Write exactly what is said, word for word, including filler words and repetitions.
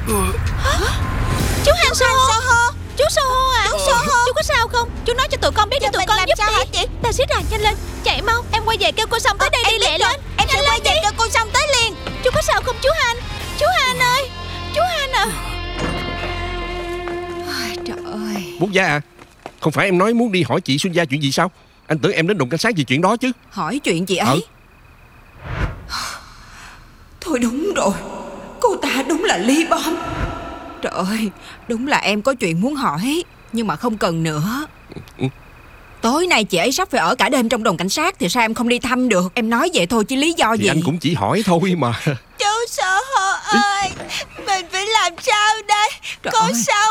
Chú Han Soho. Chú Soho à? Chú Soho. Chú có sao không? Chú nói cho tụi con biết để tụi con giúp sao đi. hả chị? Taxi ra, nhanh lên. Chạy mau, em quay về kêu cô xong tới đây đi, lẹ lên. Em sẽ quay về kêu cô xong tới liền. Chú có sao không chú Han? Chú Han ơi, chú Han à. Trời ơi. Bút Gia à, không phải em nói muốn đi hỏi chị Xuân Gia chuyện gì sao? Anh tưởng em đến đồn cảnh sát vì chuyện đó chứ. Hỏi chuyện gì ấy? Ừ. Thôi đúng rồi, cô ta đúng là Ly Bom. Trời ơi, đúng là em có chuyện muốn hỏi, nhưng mà không cần nữa. Ừ. Tối nay chị ấy sắp phải ở cả đêm trong đồn cảnh sát, thì sao em không đi thăm được? Em nói vậy thôi chứ lý do Thì gì? anh cũng chỉ hỏi thôi mà. Chú Soho ơi, mình phải làm sao đây? Trời Cô ơi. Sáu